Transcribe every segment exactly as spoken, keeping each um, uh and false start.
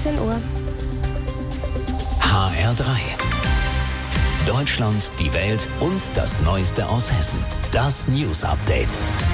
neunzehn Uhr. H R drei. Deutschland, die Welt und das Neueste aus Hessen. Das News Update.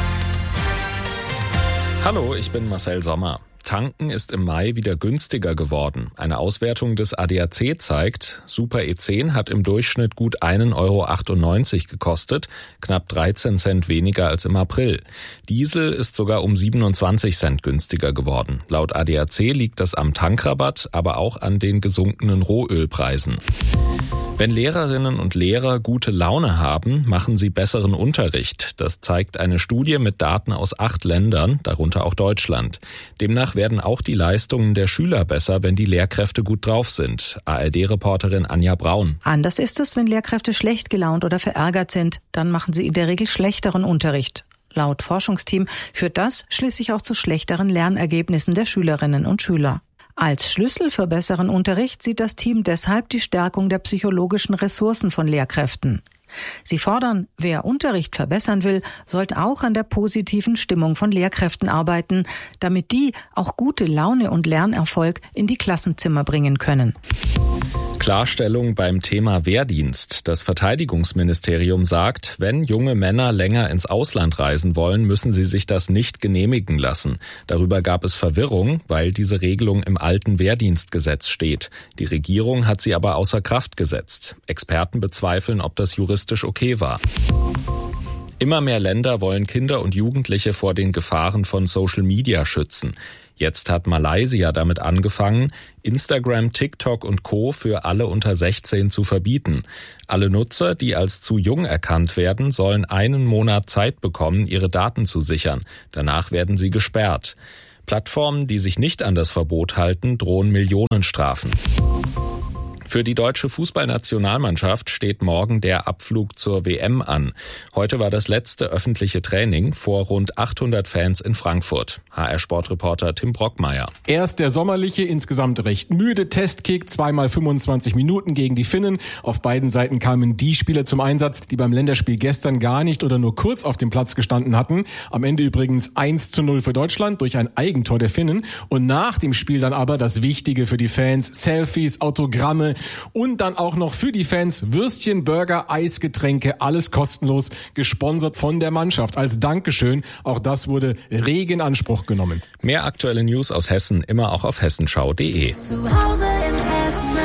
Hallo, ich bin Marcel Sommer. Tanken ist im Mai wieder günstiger geworden. Eine Auswertung des A D A C zeigt, Super E zehn hat im Durchschnitt gut ein Euro achtundneunzig gekostet, knapp dreizehn Cent weniger als im April. Diesel ist sogar um siebenundzwanzig Cent günstiger geworden. Laut A D A C liegt das am Tankrabatt, aber auch an den gesunkenen Rohölpreisen. Wenn Lehrerinnen und Lehrer gute Laune haben, machen sie besseren Unterricht. Das zeigt eine Studie mit Daten aus acht Ländern, darunter auch Deutschland. Demnach werden auch die Leistungen der Schüler besser, wenn die Lehrkräfte gut drauf sind. A R D-Reporterin Anja Braun. Anders ist es, wenn Lehrkräfte schlecht gelaunt oder verärgert sind. Dann machen sie in der Regel schlechteren Unterricht. Laut Forschungsteam führt das schließlich auch zu schlechteren Lernergebnissen der Schülerinnen und Schüler. Als Schlüssel für besseren Unterricht sieht das Team deshalb die Stärkung der psychologischen Ressourcen von Lehrkräften. Sie fordern, wer Unterricht verbessern will, sollte auch an der positiven Stimmung von Lehrkräften arbeiten, damit die auch gute Laune und Lernerfolg in die Klassenzimmer bringen können. Klarstellung beim Thema Wehrdienst. Das Verteidigungsministerium sagt, wenn junge Männer länger ins Ausland reisen wollen, müssen sie sich das nicht genehmigen lassen. Darüber gab es Verwirrung, weil diese Regelung im alten Wehrdienstgesetz steht. Die Regierung hat sie aber außer Kraft gesetzt. Experten bezweifeln, ob das juristisch okay war. Immer mehr Länder wollen Kinder und Jugendliche vor den Gefahren von Social Media schützen. Jetzt hat Malaysia damit angefangen, Instagram, TikTok und Co. für alle unter sechzehn zu verbieten. Alle Nutzer, die als zu jung erkannt werden, sollen einen Monat Zeit bekommen, ihre Daten zu sichern. Danach werden sie gesperrt. Plattformen, die sich nicht an das Verbot halten, drohen Millionenstrafen. Für die deutsche Fußballnationalmannschaft steht morgen der Abflug zur W M an. Heute war das letzte öffentliche Training vor rund achthundert Fans in Frankfurt. H R-Sportreporter Tim Brockmeier. Erst der sommerliche, insgesamt recht müde Testkick, zweimal fünfundzwanzig Minuten gegen die Finnen. Auf beiden Seiten kamen die Spieler zum Einsatz, die beim Länderspiel gestern gar nicht oder nur kurz auf dem Platz gestanden hatten. Am Ende übrigens eins zu null für Deutschland durch ein Eigentor der Finnen. Und nach dem Spiel dann aber das Wichtige für die Fans: Selfies, Autogramme, und dann auch noch für die Fans Würstchen, Burger, Eisgetränke, alles kostenlos, gesponsert von der Mannschaft. Als Dankeschön, auch das wurde rege in Anspruch genommen. Mehr aktuelle News aus Hessen immer auch auf hessenschau punkt de. Zu Hause in Hessen.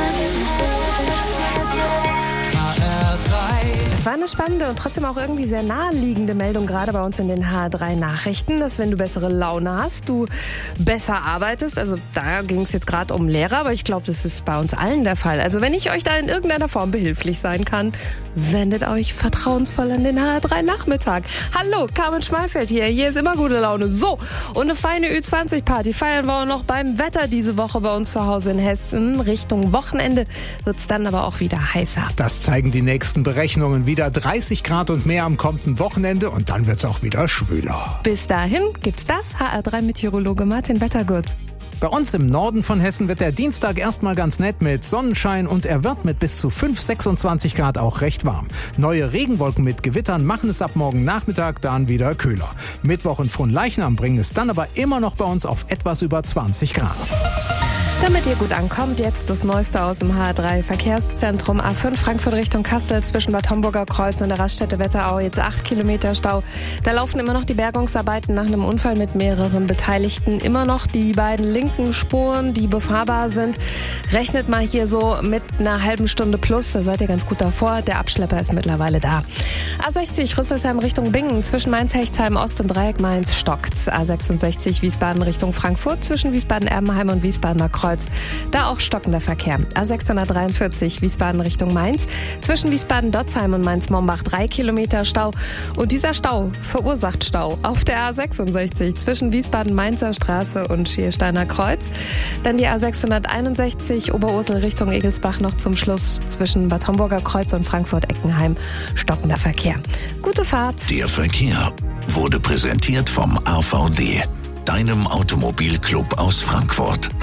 Es war eine spannende und trotzdem auch irgendwie sehr naheliegende Meldung, gerade bei uns in den H R drei Nachrichten, dass wenn du bessere Laune hast, du besser arbeitest. Also da ging es jetzt gerade um Lehrer, aber ich glaube, das ist bei uns allen der Fall. Also wenn ich euch da in irgendeiner Form behilflich sein kann, wendet euch vertrauensvoll an den H R drei Nachmittag. Hallo, Carmen Schmalfeld hier. Hier ist immer gute Laune. So, und eine feine Ü zwanzig Party feiern wir auch noch beim Wetter diese Woche bei uns zu Hause in Hessen. Richtung Wochenende wird es dann aber auch wieder heißer. Das zeigen die nächsten Berechnungen. Wieder dreißig Grad und mehr am kommenden Wochenende und dann wird's auch wieder schwüler. Bis dahin gibt's das. H R drei Meteorologe Martin Wettergurz. Bei uns im Norden von Hessen wird der Dienstag erstmal ganz nett mit Sonnenschein und er wird mit bis zu fünf, sechsundzwanzig Grad auch recht warm. Neue Regenwolken mit Gewittern machen es ab morgen Nachmittag dann wieder kühler. Mittwoch und Fronleichnam bringen es dann aber immer noch bei uns auf etwas über zwanzig Grad. Damit ihr gut ankommt, jetzt das Neueste aus dem H R drei Verkehrszentrum. A fünf Frankfurt Richtung Kassel zwischen Bad Homburger Kreuz und der Raststätte Wetterau. Jetzt acht Kilometer Stau. Da laufen immer noch die Bergungsarbeiten nach einem Unfall mit mehreren Beteiligten. Immer noch die beiden linken Spuren, die befahrbar sind. Rechnet mal hier so mit einer halben Stunde plus. Da seid ihr ganz gut davor. Der Abschlepper ist mittlerweile da. A sechzig Rüsselsheim Richtung Bingen zwischen Mainz-Hechtsheim Ost und Dreieck Mainz stockt's. A sechsundsechzig Wiesbaden Richtung Frankfurt zwischen Wiesbaden-Erbenheim und Wiesbadener Kreuz. Da auch stockender Verkehr. A sechshundertdreiundvierzig Wiesbaden Richtung Mainz. Zwischen Wiesbaden-Dotzheim und Mainz-Mombach drei Kilometer Stau. Und dieser Stau verursacht Stau auf der A sechsundsechzig zwischen Wiesbaden-Mainzer Straße und Schiersteiner Kreuz. Dann die A sechshunderteinundsechzig Oberursel Richtung Egelsbach noch zum Schluss zwischen Bad Homburger Kreuz und Frankfurt-Eckenheim. Stockender Verkehr. Gute Fahrt. Der Verkehr wurde präsentiert vom A V D, deinem Automobilclub aus Frankfurt.